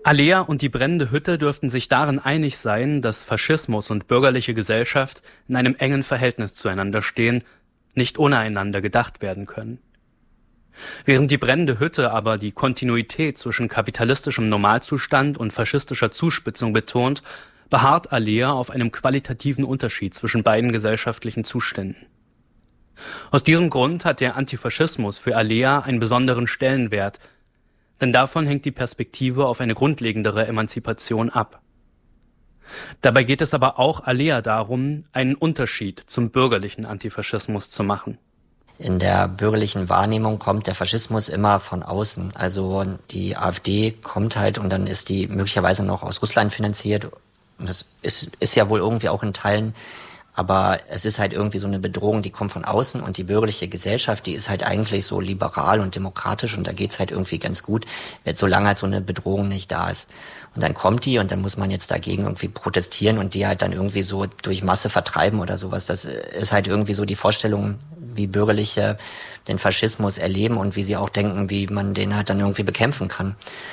Alea und die brennende Hütte dürften sich darin einig sein, dass Faschismus und bürgerliche Gesellschaft in einem engen Verhältnis zueinander stehen, nicht ohne einander gedacht werden können. Während die brennende Hütte aber die Kontinuität zwischen kapitalistischem Normalzustand und faschistischer Zuspitzung betont, beharrt Alea auf einem qualitativen Unterschied zwischen beiden gesellschaftlichen Zuständen. Aus diesem Grund hat der Antifaschismus für Alea einen besonderen Stellenwert, denn davon hängt die Perspektive auf eine grundlegendere Emanzipation ab. Dabei geht es aber auch Alea darum, einen Unterschied zum bürgerlichen Antifaschismus zu machen. In der bürgerlichen Wahrnehmung kommt der Faschismus immer von außen. Also die AfD kommt halt und dann ist die möglicherweise noch aus Russland finanziert. Und das ist ja wohl irgendwie auch in Teilen, aber es ist halt irgendwie so eine Bedrohung, die kommt von außen und die bürgerliche Gesellschaft, die ist halt eigentlich so liberal und demokratisch und da geht's halt irgendwie ganz gut, solange halt so eine Bedrohung nicht da ist. Und dann kommt die und dann muss man jetzt dagegen irgendwie protestieren und die halt dann irgendwie so durch Masse vertreiben oder sowas. Das ist halt irgendwie so die Vorstellung, wie Bürgerliche den Faschismus erleben und wie sie auch denken, wie man den halt dann irgendwie bekämpfen kann.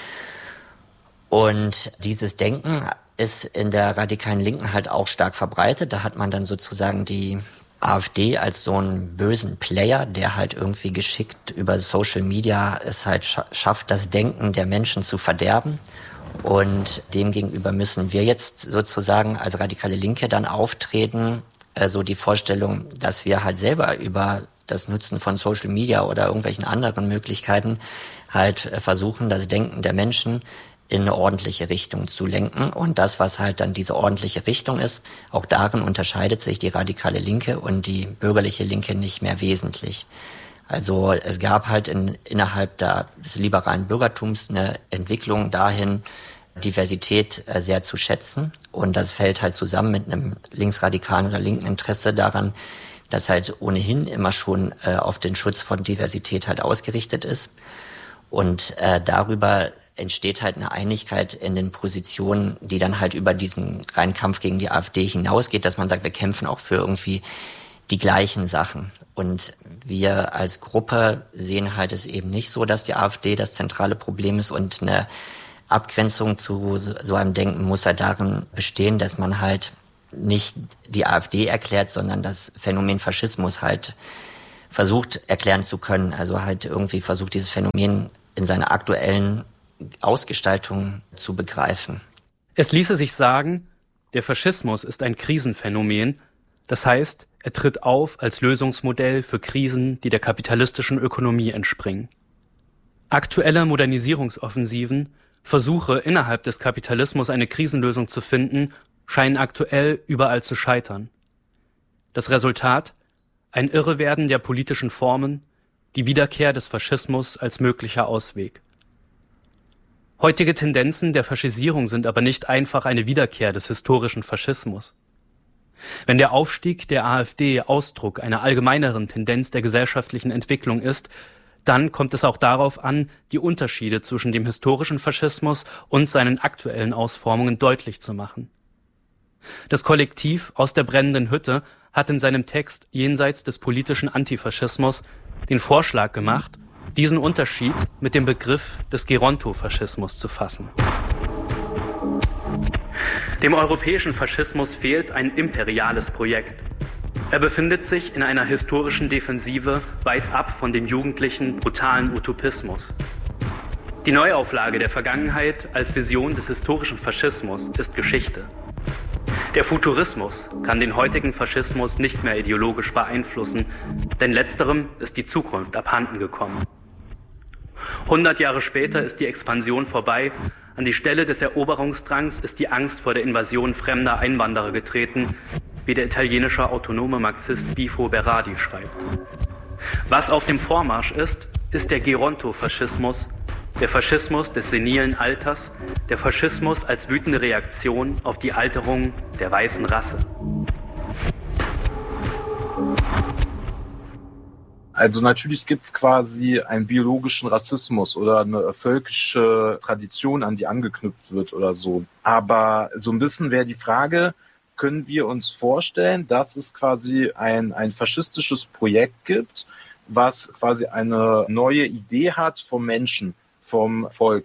Und dieses Denken ist in der radikalen Linken halt auch stark verbreitet. Da hat man dann sozusagen die AfD als so einen bösen Player, der halt irgendwie geschickt über Social Media es halt schafft, das Denken der Menschen zu verderben. Und demgegenüber müssen wir jetzt sozusagen als radikale Linke dann auftreten, also die Vorstellung, dass wir halt selber über das Nutzen von Social Media oder irgendwelchen anderen Möglichkeiten halt versuchen, das Denken der Menschen in eine ordentliche Richtung zu lenken. Und das, was halt dann diese ordentliche Richtung ist, auch darin unterscheidet sich die radikale Linke und die bürgerliche Linke nicht mehr wesentlich. Also es gab halt innerhalb des liberalen Bürgertums eine Entwicklung dahin, Diversität sehr zu schätzen. Und das fällt halt zusammen mit einem linksradikalen oder linken Interesse daran, das halt ohnehin immer schon auf den Schutz von Diversität halt ausgerichtet ist. Und darüber entsteht halt eine Einigkeit in den Positionen, die dann halt über diesen reinen Kampf gegen die AfD hinausgeht, dass man sagt, wir kämpfen auch für irgendwie die gleichen Sachen. Und wir als Gruppe sehen halt es eben nicht so, dass die AfD das zentrale Problem ist und eine Abgrenzung zu so einem Denken muss halt darin bestehen, dass man halt nicht die AfD erklärt, sondern das Phänomen Faschismus halt versucht erklären zu können. Also halt irgendwie versucht, dieses Phänomen in seiner aktuellen Ausgestaltung zu begreifen. Es ließe sich sagen, der Faschismus ist ein Krisenphänomen, das heißt, er tritt auf als Lösungsmodell für Krisen, die der kapitalistischen Ökonomie entspringen. Aktuelle Modernisierungsoffensiven, Versuche innerhalb des Kapitalismus eine Krisenlösung zu finden, scheinen aktuell überall zu scheitern. Das Resultat? Ein Irrewerden der politischen Formen, die Wiederkehr des Faschismus als möglicher Ausweg. Heutige Tendenzen der Faschisierung sind aber nicht einfach eine Wiederkehr des historischen Faschismus. Wenn der Aufstieg der AfD Ausdruck einer allgemeineren Tendenz der gesellschaftlichen Entwicklung ist, dann kommt es auch darauf an, die Unterschiede zwischen dem historischen Faschismus und seinen aktuellen Ausformungen deutlich zu machen. Das Kollektiv aus der brennenden Hütte hat in seinem Text Jenseits des politischen Antifaschismus den Vorschlag gemacht, diesen Unterschied mit dem Begriff des Gerontofaschismus zu fassen. Dem europäischen Faschismus fehlt ein imperiales Projekt. Er befindet sich in einer historischen Defensive weit ab von dem jugendlichen, brutalen Utopismus. Die Neuauflage der Vergangenheit als Vision des historischen Faschismus ist Geschichte. Der Futurismus kann den heutigen Faschismus nicht mehr ideologisch beeinflussen, denn letzterem ist die Zukunft abhanden gekommen. 100 Jahre später ist die Expansion vorbei, an die Stelle des Eroberungsdrangs ist die Angst vor der Invasion fremder Einwanderer getreten, wie der italienische autonome Marxist Bifo Berardi schreibt. Was auf dem Vormarsch ist, ist der Gerontofaschismus, der Faschismus des senilen Alters, der Faschismus als wütende Reaktion auf die Alterung der weißen Rasse. Also natürlich gibt es quasi einen biologischen Rassismus oder eine völkische Tradition, an die angeknüpft wird oder so. Aber so ein bisschen wäre die Frage, können wir uns vorstellen, dass es quasi ein faschistisches Projekt gibt, was quasi eine neue Idee hat vom Menschen, vom Volk.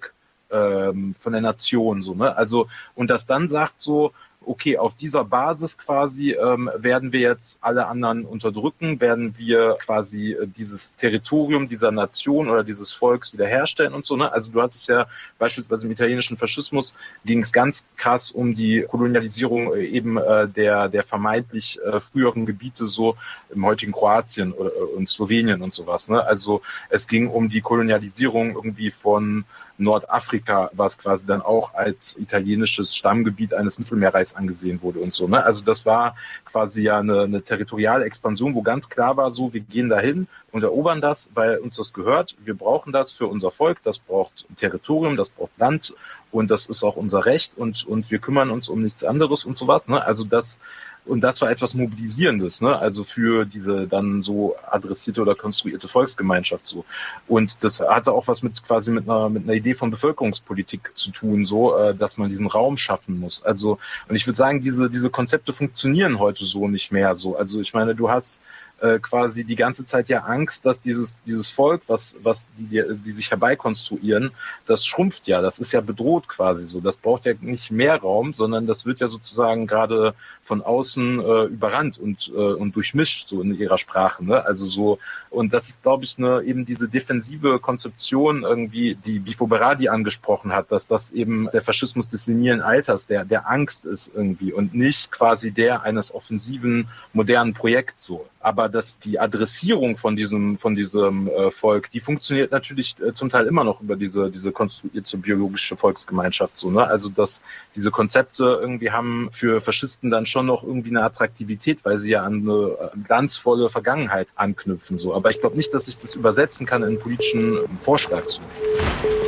von der Nation, so, ne? Also, und das dann sagt so, okay, auf dieser Basis quasi werden wir jetzt alle anderen unterdrücken, werden wir quasi dieses Territorium dieser Nation oder dieses Volks wiederherstellen und so, ne? Also du hattest ja beispielsweise im italienischen Faschismus ging es ganz krass um die Kolonialisierung eben der vermeintlich früheren Gebiete, so im heutigen Kroatien und Slowenien und sowas, ne? Also es ging um die Kolonialisierung irgendwie von Nordafrika, was quasi dann auch als italienisches Stammgebiet eines Mittelmeerreichs angesehen wurde und so, ne? Also das war quasi ja eine territoriale Expansion, wo ganz klar war, so, wir gehen dahin und erobern das, weil uns das gehört. Wir brauchen das für unser Volk, das braucht Territorium, das braucht Land und das ist auch unser Recht und wir kümmern uns um nichts anderes und sowas, ne? Also das war etwas Mobilisierendes, ne? Also für diese dann so adressierte oder konstruierte Volksgemeinschaft so. Und das hatte auch was mit einer Idee von Bevölkerungspolitik zu tun, so, dass man diesen Raum schaffen muss. Also, und ich würde sagen, diese Konzepte funktionieren heute so nicht mehr so. Also ich meine, du hast quasi die ganze Zeit ja Angst, dass dieses Volk, was die sich herbeikonstruieren, das schrumpft ja, das ist ja bedroht quasi so. Das braucht ja nicht mehr Raum, sondern das wird ja sozusagen gerade von außen überrannt und durchmischt so in ihrer Sprache, ne? Also so, und das ist, glaube ich, eben diese defensive Konzeption irgendwie, die Bifo Berardi angesprochen hat, dass das eben der Faschismus des senilen Alters, der Angst ist irgendwie und nicht quasi der eines offensiven, modernen Projekts so. Aber dass die Adressierung von diesem Volk, die funktioniert natürlich zum Teil immer noch über diese konstruierte biologische Volksgemeinschaft so, ne? Also dass diese Konzepte irgendwie haben für Faschisten dann schon noch irgendwie eine Attraktivität, weil sie ja an eine glanzvolle Vergangenheit anknüpfen so. Aber ich glaube nicht, dass ich das übersetzen kann in einen politischen Vorschlag so.